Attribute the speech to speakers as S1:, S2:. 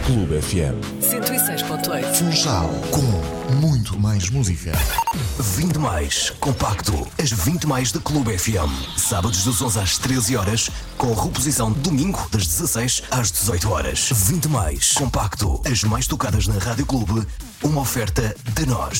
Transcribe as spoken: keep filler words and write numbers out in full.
S1: Clube F M.
S2: cento e seis ponto oito.
S3: Funchal, com muito mais música.
S4: vinte mais, compacto, as vinte mais da Clube F M. Sábados das onze às treze horas, com reposição domingo das dezasseis às dezoito horas. vinte mais, compacto, as mais tocadas na Rádio Clube, uma oferta de nós.